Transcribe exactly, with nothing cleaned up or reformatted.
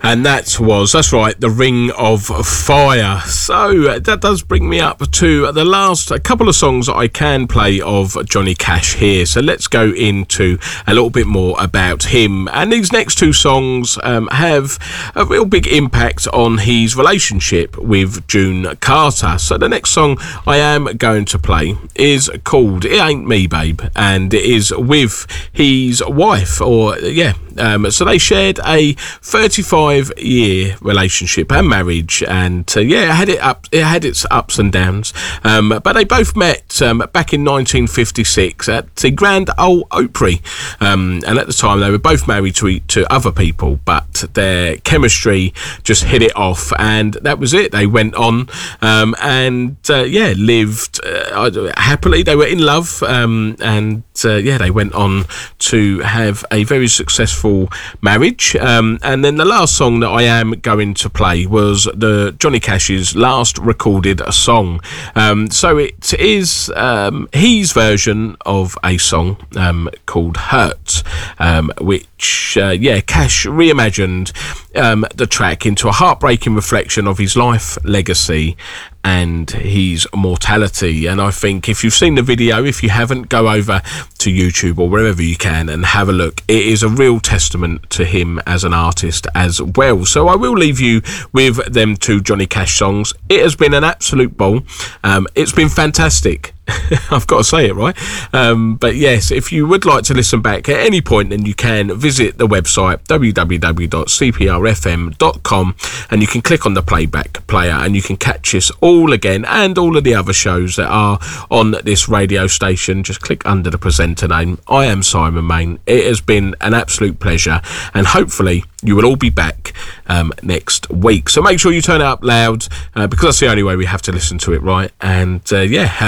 And that was, that's right, The Ring of Fire. So that does bring me up to the last a couple of songs that I can play of Johnny Cash here. So let's go into a little bit more about him. And these next two songs um, have a real big impact on his relationship with June Carter. So the next song I am going to play is called It Ain't Me, Babe. And it is with his wife, or yeah, um, so they shared a thirty-five year relationship and marriage, and uh, yeah, it had it up it had its ups and downs, um, but they both met um, back in nineteen fifty-six at the Grand Ole Opry, um, and at the time they were both married to to other people, but their chemistry just hit it off, and that was it. They went on um, and uh, yeah lived uh, happily. They were in love, um, and uh, yeah they went on to have a very successful marriage, um, and then the last song that I am going to play was the Johnny Cash's last recorded song. Um, so it is um, his version of a song um, called Hurt, um, which uh, yeah Cash reimagined um, the track into a heartbreaking reflection of his life, legacy and his mortality. And I think if you've seen the video, if you haven't, go over to YouTube or wherever you can and have a look. It is a real testament to him as an artist as well. So I will leave you with them two Johnny Cash songs. It has been an absolute ball. Um, it's been fantastic. I've got to say it, right? Um, but yes, if you would like to listen back at any point, then you can visit the website w w w dot c p r f m dot com, and you can click on the playback player and you can catch us all again, and all of the other shows that are on this radio station. Just click under the presenter name. I am Simon Main. It has been an absolute pleasure, and hopefully you will all be back um, next week. So make sure you turn it up loud, uh, because that's the only way we have to listen to it, right? And uh, yeah,